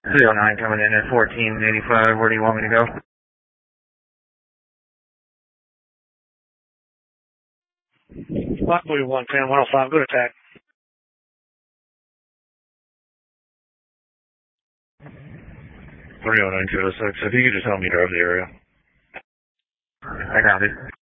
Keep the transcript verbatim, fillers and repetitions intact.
three oh nine coming in at fourteen eighty-five. Where do you want me to go? Lockwood one ten, one oh five, good attack. three oh nine two oh six, if you could just help me drive the area. I got it.